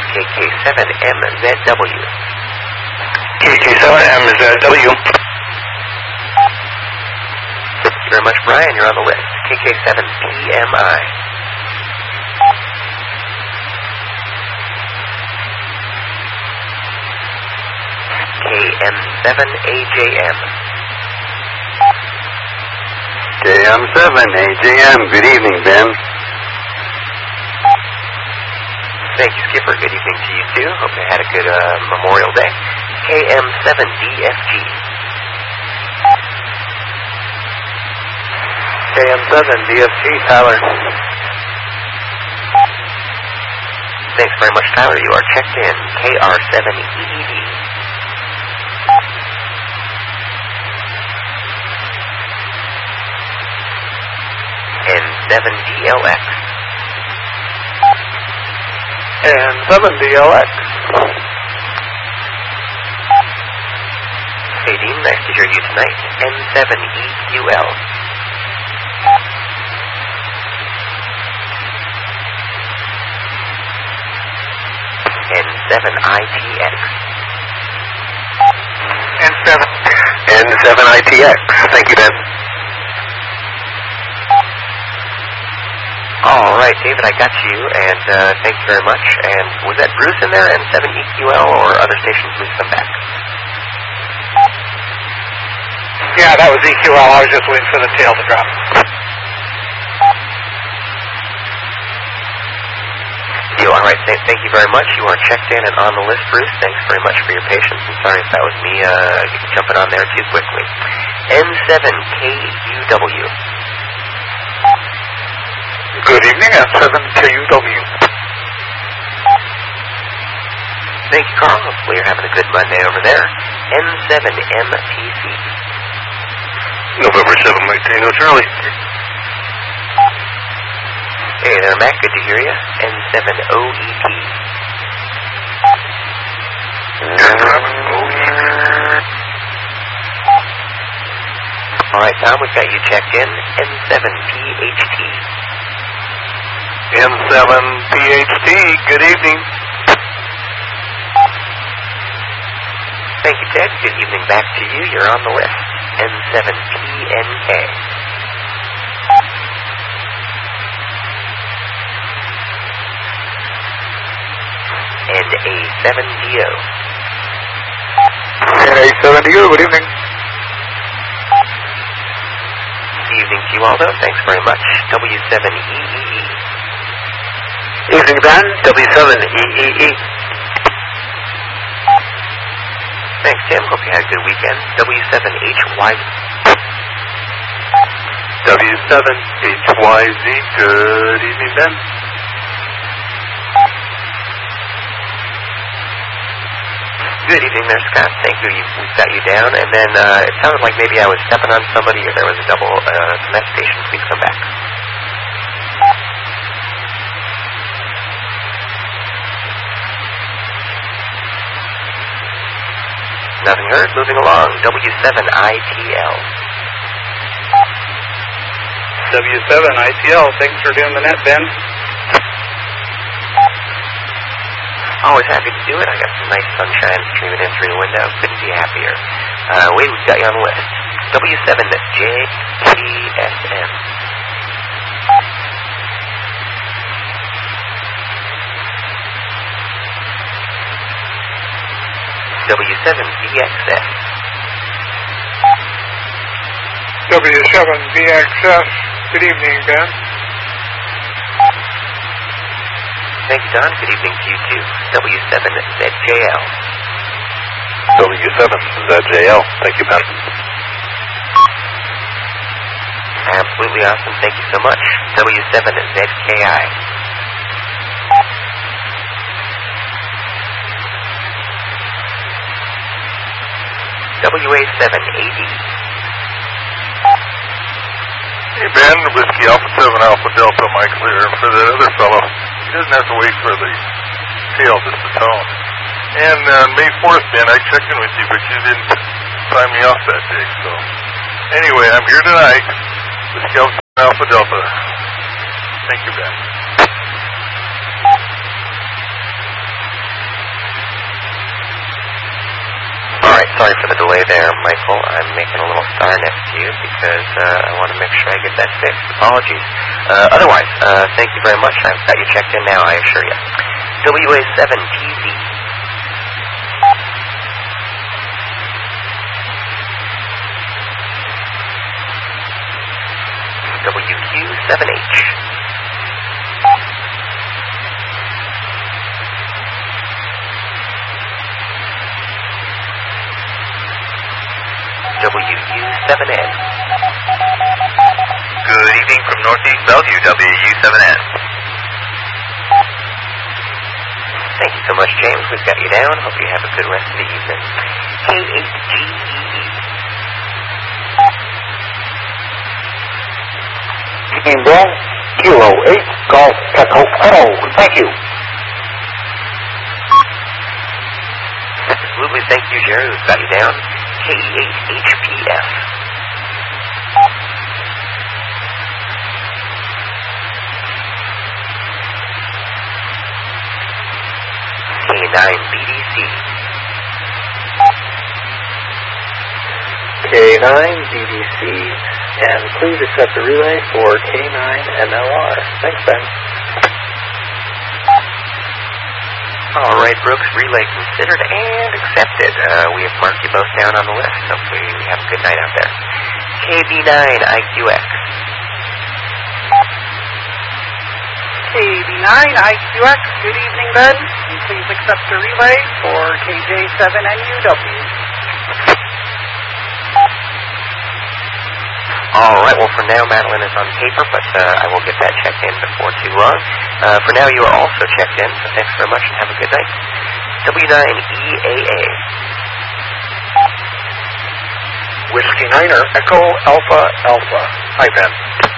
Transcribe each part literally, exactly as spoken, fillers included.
K K seven M Z W. K K seven M Z W. Thank you very much, Brian. You're on the list. K K seven P M I. K M seven A J M. K M seven A J M. Good evening, Ben. Thank you, Skipper. Good evening to you, too. Hope you had a good uh, Memorial Day. K M seven D F G. K M seven D F G, Tyler. Thanks very much, Tyler. You are checked in. K R seven E E D. N seven D L X. And seven D L X. Hey, Dean, nice to hear you tonight. N seven E Q L. N seven I T X. N seven. N seven I T X. Thank you, Ben. All right, David, I got you, and uh, thank you very much. And was that Bruce in there, N seven E Q L, or other stations? Please come back. Yeah, that was E Q L. I was just waiting for the tail to drop. You all right? Th thank you very much. You are checked in and on the list, Bruce. Thanks very much for your patience. And sorry if that was me uh, jumping on there too quickly. N seven K U W. Good evening, N seven K U W. Thank you, Carl. Hopefully you're having a good Monday over there. N seven M T C. November seventh, Mike Tango Charlie. Hey there, Mac. Good to hear you. N seven O E T. All right, Tom, we've got you checked in. N seven P H T. N seven P H T, good evening. Thank you, Ted. Good evening back to you. You're on the list. N seven P N K. N A seven D O. N A seven D O, good evening. Good evening to you, Aldo. Thanks very much. W seven E E E. Evening, Ben. W seven E E E. Thanks, Tim. Hope you had a good weekend. W seven H Y. W seven H Y Z. Good evening, Ben. Good evening there, Scott. Thank you. We've got you down. And then uh, it sounded like maybe I was stepping on somebody or there was a double uh, Met station. Please come back. Nothing heard. Moving along. W seven I T L. W seven I T L. Thanks for doing the net, Ben. Always happy to do it. I got some nice sunshine streaming in through the window. Couldn't be happier. Uh, Wade, we've got you on the list. W seven J T S M. W seven B X S. W seven B X S. Good evening, Ben. Thank you, Don. Good evening to you, too. W seven Z J L. W seven Z J L. Thank you, Ben. Absolutely awesome. Thank you so much. W seven Z K I. W A seven A D. Hey, Ben, Whiskey Alpha seven Alpha Delta, Mike Clear. For that other fellow, he doesn't have to wait for the tail, just the tone. And on uh, May fourth, Ben, I checked in with you, but you didn't sign me off that day. So, anyway, I'm here tonight. Whiskey Alpha seven Alpha Delta. Thank you, Ben. sorry for the delay there, Michael. I'm making a little star next to you because uh, I want to make sure I get that fixed. Apologies. Uh, otherwise, uh, thank you very much. I've got you checked in now, I assure you. W A seven T Z. W Q seven H. W U seven N. Good evening from Northeast Bellevue, W U seven N. Thank you so much, James. We've got you down. Hope you have a good rest of the evening. K eight G E E. Evening, Ben. Kilo eight, Golf Echo Echo. Thank you. Absolutely. Thank you, Jerry. We've got you down. K eight H P F. K nine B D C. K nine B D C, and please accept the relay for K nine M L R. Thanks, Ben. All right, Brooks, relay considered and accepted. Uh, we have marked you both down on the list. Hopefully you have a good night out there. K B nine I Q X. K B nine I Q X, good evening, Ben. And please accept the relay for K J seven N U W. All right, well, for now, Madeline is on paper, but uh, I will get that checked in before too long. Uh, for now, you are also checked in, so thanks very much and have a good night. W nine E A A. Whiskey Niner, Echo Alpha Alpha. Hi, Ben.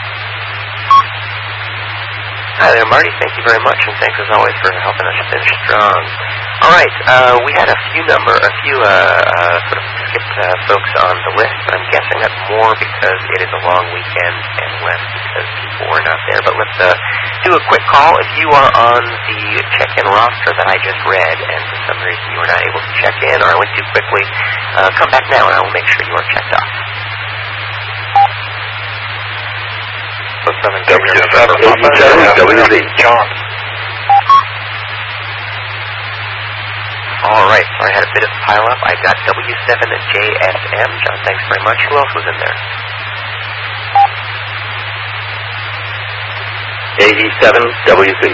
Hi there, Marty. Thank you very much, and thanks as always for helping us finish strong. All right, uh, we had a few number, a few uh, uh, sort of skipped uh, folks on the list, but I'm guessing that's more because it is a long weekend and less because people were not there. But let's uh, do a quick call. If you are on the check-in roster that I just read, and for some reason you were not able to check in, or I went too quickly, uh, come back now, and I will make sure you are checked off. W seven W Z. John. All right, so I had a bit of pile up. I got W seven J S M. John, thanks very much. Who else was in there? A E seven W Z.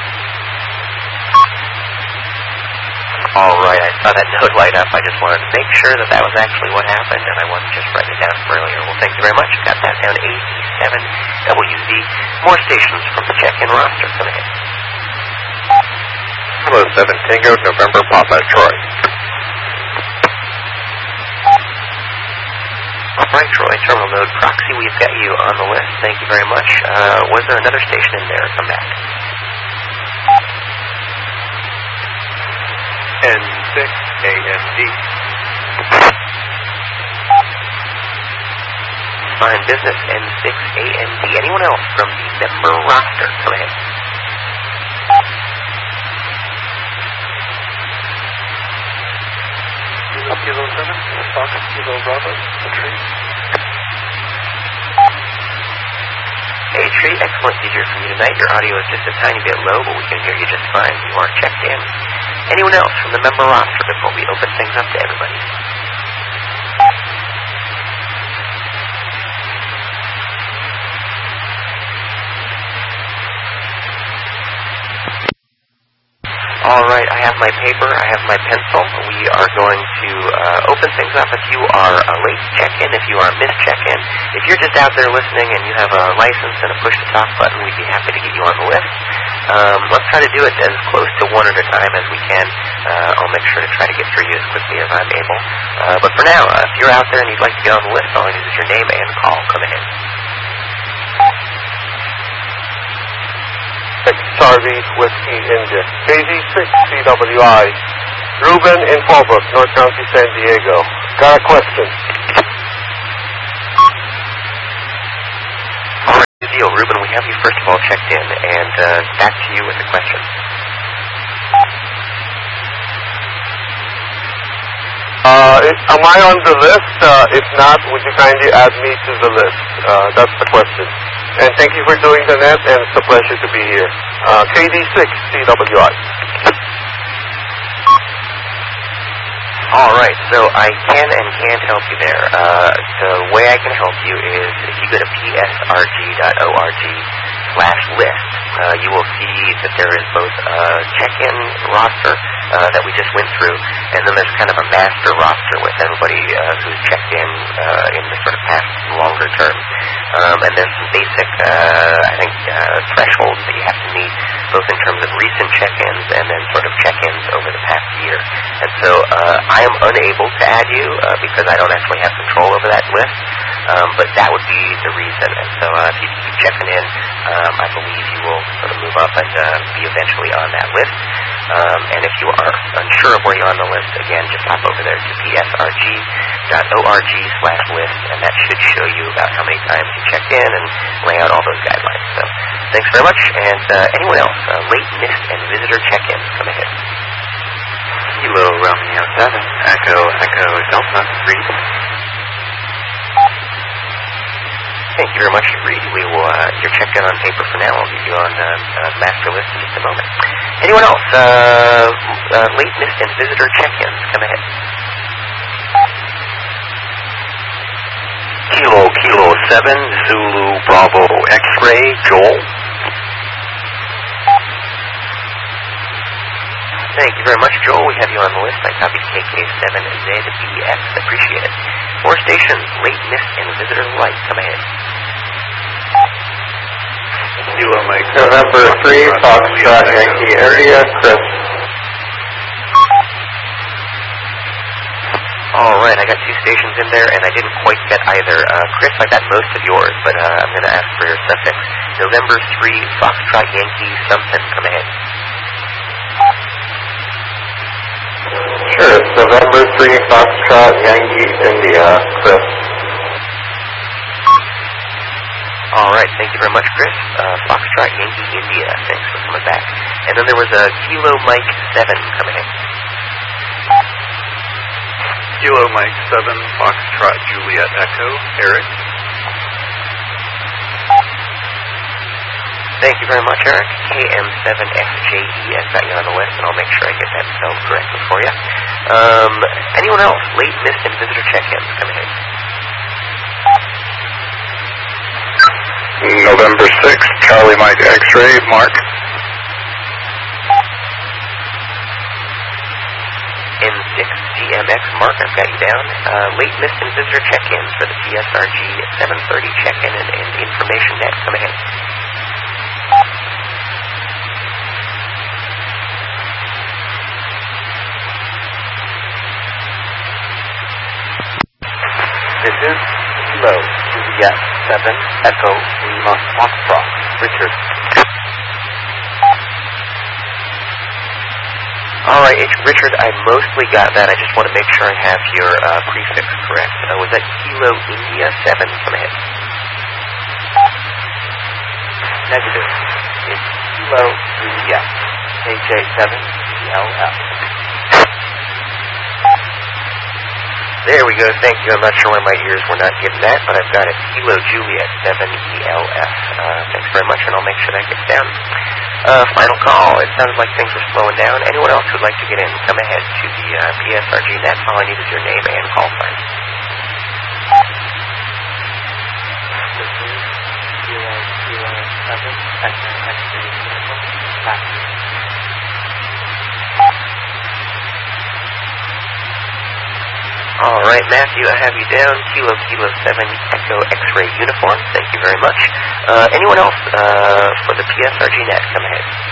All right, I saw that note light up. I just wanted to make sure that that was actually what happened, and I wasn't just writing it down from earlier. Well, thank you very much. Got that down. A E seven W Z. More stations from the check-in roster. Come ahead. Hello, seven Tango, November, Papa, Troy. All right, Troy, Terminal Node Proxy, we've got you on the list. Thank you very much. Uh, was there another station in there? Come back. N six A M D. Fine Business, N six A M D. Anyone else from the member roster? Come ahead. Kilo seven, Fox, Kilo Bravo, the tree. Hey, Tree, excellent to hear from you tonight. Your audio is just a tiny bit low, but we can hear you just fine. You are checked in. Anyone else from the member roster before we open things up to everybody? All right, I have my paper, I have my pencil. We are going to uh, open things up. If you are a late check-in, if you are a missed check-in, if you're just out there listening and you have a license and a push-to-talk button, we'd be happy to get you on the list. Um, let's try to do it as close to one at a time as we can. Uh, I'll make sure to try to get through you as quickly as I'm able. Uh, but for now, uh, if you're out there and you'd like to get on the list, all I need is your name and call. Come ahead. Charlie Whiskey India. K Z six C W I. Ruben in Fallbrook, North County, San Diego. Got a question. All right, good deal. Ruben, we have you first of all checked in, and uh, back to you with the question. Uh, it, am I on the list? Uh, if not, would you kindly add me to the list? Uh, that's the question. And thank you for doing the net, and it's a pleasure to be here. Uh, K D six C W I. All right, so I can and can't help you there. Uh, the way I can help you is if you go to p s r g dot org slash list, uh, you will see that there is both a check-in roster uh, that we just went through, and then there's kind of a master roster with everybody uh, who's checked in uh, in the sort of past longer term. Um, and then some basic, uh, I think, uh, thresholds that you have to meet, both in terms of recent check-ins and then sort of check-ins over the past year. And so uh, I am unable to add you uh, because I don't actually have control over that list, um, but that would be the reason. And so uh, if you keep checking in, um, I believe you will sort of move up and uh, be eventually on that list. Um, and if you are unsure of where you're on the list, again, just hop over there to p s r g dot org slash list, and that should show you about how many times you checked in and lay out all those guidelines. So thanks very much. And uh, anyone else, uh, late, missed, and visitor check-ins, come ahead. Kilo Romeo seven, Echo, Echo Delta three. Thank you very much, Reed. We will, uh, you're checked in on paper for now. I'll get you on uh, uh, master list in just a moment. Anyone else? Uh, uh, late, missed, and visitor check-ins, come ahead. Kilo, Kilo seven, Zulu, Bravo, X-Ray, Joel. Thank you very much, Joel. We have you on the list. I copied K K seven Z B X. Appreciate it. Four stations, late, missed, and visitor light. Come ahead. Kilo Mike. November three, Foxtrot Yankee area, Chris. All right, I got two stations in there, and I didn't quite get either. Uh, Chris, I got most of yours, but uh, I'm going to ask for your suffix. November three, Foxtrot Yankee, something. Come ahead. Sure, it's November three, Foxtrot Yankee India, Chris. All right, thank you very much, Chris. Uh, Foxtrot Yankee India, thanks for coming back. And then there was a Kilo Mike seven coming in. Kilo Mike seven, Foxtrot Juliet Echo, Eric. Thank you very much, Eric. K M seven F J E, I've got you on the list, and I'll make sure I get that spelled correctly for you. Um, anyone else? Late, missed, and visitor check-ins, come ahead. November sixth, Charlie Mike X-Ray, Mark. N six G M X, Mark, I've got you down. Uh, late, missed, and visitor check-ins for the P S R G seven thirty check-in and, and information net, come ahead. This is Kilo, Juliet seven, Echo, Lima, Foxtrot, Richard. All right, it's Richard, I mostly got that. I just want to make sure I have your uh, prefix correct. Uh, was that Kilo India seven? Come ahead. Negative. It's Kilo, Juliet, K J seven, E L F. There we go. Thank you. I'm not sure why my ears were not getting that, but I've got it. Kilo Juliet seven E L F. Uh, thanks very much, and I'll make sure that gets down. Uh, final call. It sounds like things are slowing down. Anyone else who'd like to get in, come ahead to the uh, P S R G net. All I need is your name and call sign. This is Kilo, Kilo seven, Echo, X-Ray, Back. All right, Matthew, I have you down. Kilo, Kilo seven, Echo, X-Ray uniform. Thank you very much. Uh, anyone else uh, for the P S R G net? Come ahead.